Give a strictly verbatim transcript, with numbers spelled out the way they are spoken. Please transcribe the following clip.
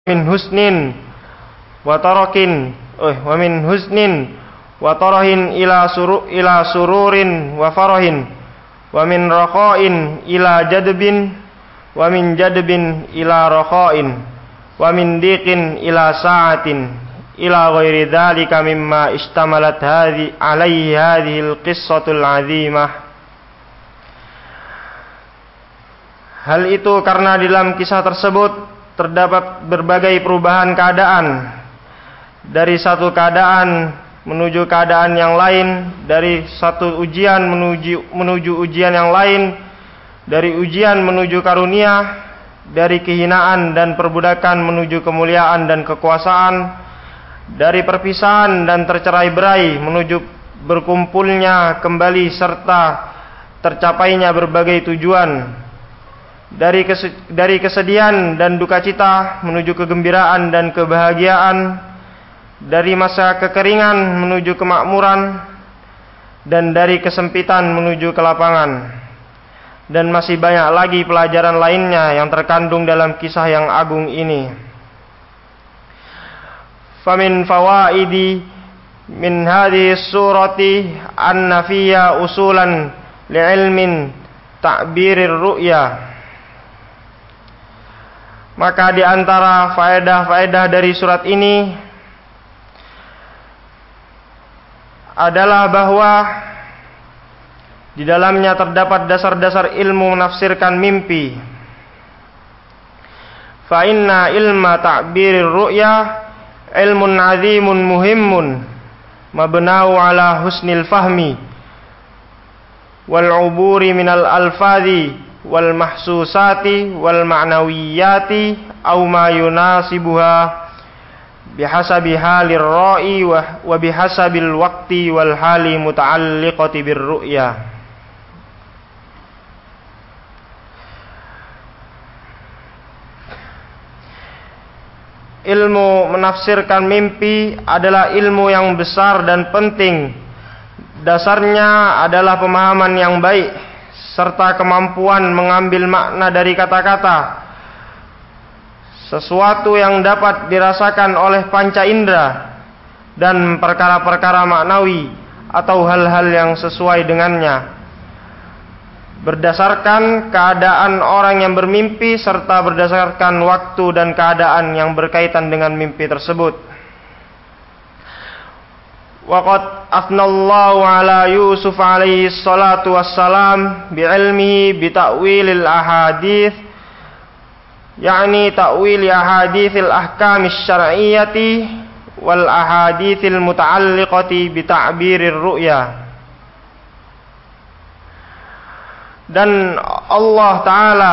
min husnin wa tarakin eh wa min husnin wa tarahin ila suru ila sururin wa farahin wa min raqain ila jadbin wa min jadbin ila raqain wa min diqin ila sa'atin ila ghairi dzalika mimma istamalat hadhi alaihi hadhihi alqissatul azimah. Hal itu karena di dalam kisah tersebut terdapat berbagai perubahan keadaan, dari satu keadaan menuju keadaan yang lain, dari satu ujian menuju menuju ujian yang lain, dari ujian menuju karunia, dari kehinaan dan perbudakan menuju kemuliaan dan kekuasaan, dari perpisahan dan tercerai-berai menuju berkumpulnya kembali serta tercapainya berbagai tujuan, dari kes- dari kesedihan dan duka cita menuju kegembiraan dan kebahagiaan, dari masa kekeringan menuju kemakmuran, dan dari kesempitan menuju kelapangan. Dan masih banyak lagi pelajaran lainnya yang terkandung dalam kisah yang agung ini. Famin fawaidi min hadhihi surati anna fiha usulan li'ilmin ta'birir ru'ya. Maka di antara faedah-faedah dari surat ini adalah bahwa di dalamnya terdapat dasar-dasar ilmu menafsirkan mimpi. Fa inna ilma ta'birir ru'ya ilmun azimun muhimmun mabna'u ala husnil fahmi wal uburi minal alfadhi wal mahsusati wal ma'nawiyati aw ma yunasibuha bihasabi halir ra'i wa, wa bihasabil waqti wal hali muta'alliqati bir ru'ya. Ilmu menafsirkan mimpi adalah ilmu yang besar dan penting. Dasarnya adalah pemahaman yang baik serta kemampuan mengambil makna dari kata-kata, sesuatu yang dapat dirasakan oleh panca indera, dan perkara-perkara maknawi atau hal-hal yang sesuai dengannya, berdasarkan keadaan orang yang bermimpi serta berdasarkan waktu dan keadaan yang berkaitan dengan mimpi tersebut. Waqad athnallahu ala Yusuf alaihi salatu wassalam bi'ilmihi bita'wilil ahadith, yakni ta'wil ahadithil ahkamis syar'iyyati wal ahadithil muta'alliqati bita'birir ru'ya. Dan Allah Ta'ala